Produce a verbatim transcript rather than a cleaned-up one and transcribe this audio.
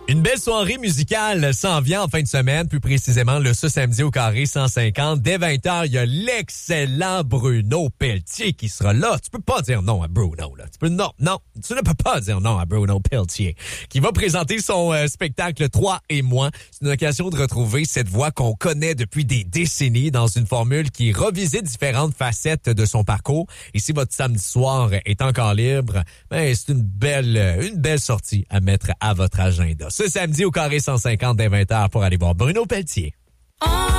Une belle soirée musicale s'en vient en fin de semaine, plus précisément le ce samedi au Carré cent cinquante. Dès vingt heures, il y a l'excellent Bruno Pelletier qui sera là. Tu peux pas dire non à Bruno, là. Tu peux, non, non, tu ne peux pas dire non à Bruno Pelletier, qui va présenter son euh, spectacle Toi et moi. C'est une occasion de retrouver cette voix qu'on connaît depuis des décennies dans une formule qui revisite différentes facettes de son parcours. Et si votre samedi soir est encore libre, ben, c'est une belle, une belle sortie à mettre à votre agenda. Ce samedi au Carré cent cinquante dès vingt heures pour aller voir Bruno Pelletier.